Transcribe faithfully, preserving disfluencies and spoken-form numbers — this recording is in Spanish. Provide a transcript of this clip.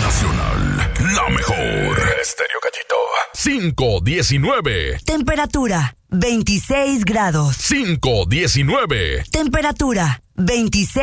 Nacional, la mejor. Estéreo Gallito. cinco diecinueve. Temperatura veintiséis grados. cinco diecinueve. Temperatura veintiséis